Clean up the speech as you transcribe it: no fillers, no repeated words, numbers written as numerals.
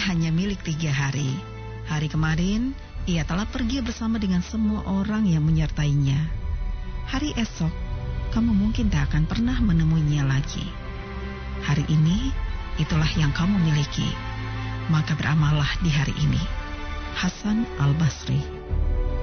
hanya milik 3 hari. Hari kemarin, ia telah pergi bersama dengan semua orang yang menyertainya. Hari esok, kamu mungkin tak akan pernah menemuinya lagi. Hari ini, itulah yang kamu miliki. Maka beramallah di hari ini. Hasan Al-Basri.